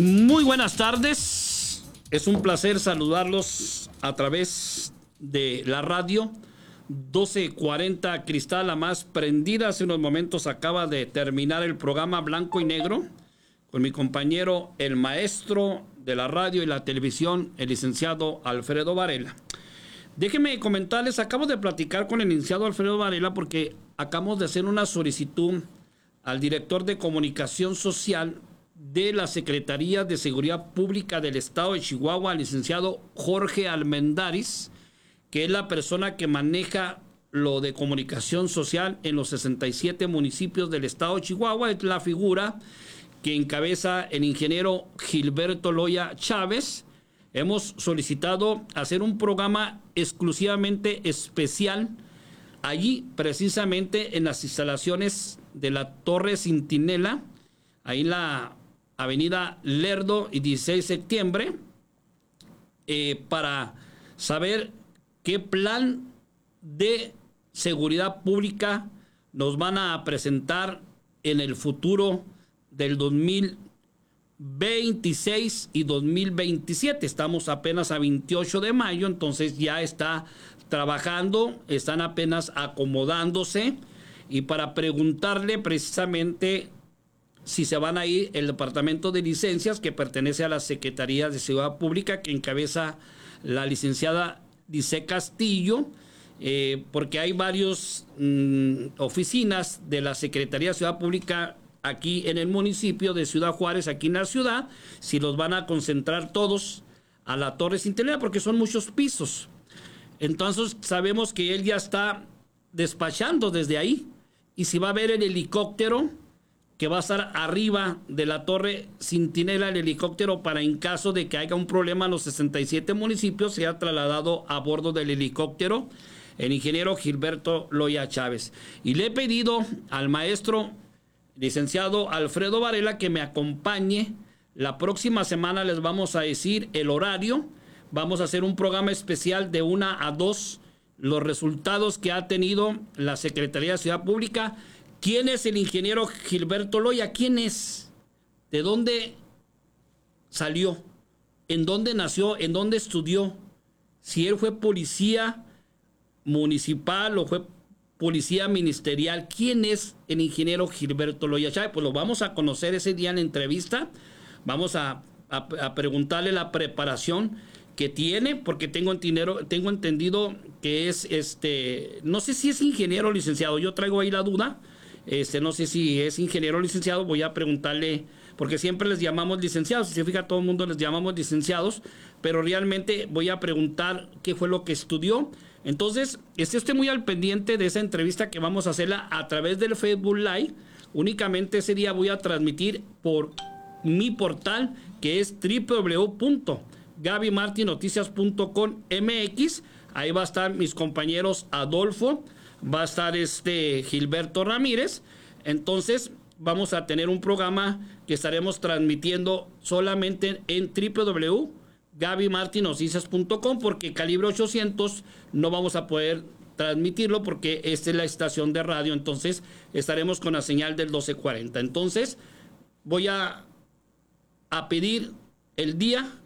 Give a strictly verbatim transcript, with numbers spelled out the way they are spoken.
Muy buenas tardes, es un placer saludarlos a través de la radio doce cuarenta Cristal, la más prendida. Hace unos momentos acaba de terminar el programa Blanco y Negro con mi compañero, el maestro de la radio y la televisión, el licenciado Alfredo Varela. Déjenme comentarles, acabo de platicar con el licenciado Alfredo Varela porque acabamos de hacer una solicitud al director de comunicación social de la Secretaría de Seguridad Pública del Estado de Chihuahua, al licenciado Jorge Almendaris, que es la persona que maneja lo de comunicación social en los sesenta y siete municipios del Estado de Chihuahua. Es la figura que encabeza el ingeniero Gilberto Loya Chávez. Hemos solicitado hacer un programa exclusivamente especial allí, precisamente en las instalaciones de la Torre Centinela, ahí en la avenida Lerdo y dieciséis de septiembre, eh, para saber qué plan de seguridad pública nos van a presentar en el futuro del dos mil veintiséis y dos mil veintisiete. Estamos apenas a veintiocho de mayo, entonces ya está trabajando, están apenas acomodándose, y para preguntarle precisamente si se van a ir el departamento de licencias, que pertenece a la Secretaría de Seguridad Pública, que encabeza la licenciada Dice Castillo, eh, porque hay varias mm, oficinas de la Secretaría de Seguridad Pública aquí en el municipio de Ciudad Juárez, aquí en la ciudad, si los van a concentrar todos a la Torre Centinela, porque son muchos pisos. Entonces sabemos que él ya está despachando desde ahí, y si va a ver el helicóptero que va a estar arriba de la Torre Centinela, el helicóptero, para en caso de que haya un problema en los sesenta y siete municipios, sea trasladado a bordo del helicóptero el ingeniero Gilberto Loya Chávez. Y le he pedido al maestro licenciado Alfredo Varela que me acompañe. La próxima semana les vamos a decir el horario. Vamos a hacer un programa especial de una a dos, los resultados que ha tenido la Secretaría de Seguridad Pública. ¿Quién es el ingeniero Gilberto Loya? ¿Quién es? ¿De dónde salió? ¿En dónde nació? ¿En dónde estudió? Si él fue policía municipal o fue policía ministerial. ¿Quién es el ingeniero Gilberto Loya Chávez? Pues lo vamos a conocer ese día en la entrevista. Vamos a, a, a preguntarle la preparación que tiene, porque tengo entendido, tengo entendido que es, este, no sé si es ingeniero o licenciado, yo traigo ahí la duda, este, no sé si es ingeniero o licenciado, voy a preguntarle, porque siempre les llamamos licenciados, si se fija todo el mundo les llamamos licenciados, pero realmente voy a preguntar qué fue lo que estudió. Entonces, esté usted muy al pendiente de esa entrevista que vamos a hacerla a través del Facebook Live. Únicamente ese día voy a transmitir por mi portal, que es doble u doble u doble u punto gaby martin noticias punto com m x. Ahí va a estar mis compañeros Adolfo, va a estar este Gilberto Ramírez. Entonces vamos a tener un programa que estaremos transmitiendo solamente en doble u doble u doble u punto gaby martin noticias punto com, porque Calibre ochocientos no vamos a poder transmitirlo porque esta es la estación de radio. Entonces estaremos con la señal del doce cuarenta. Entonces voy a, a pedir el día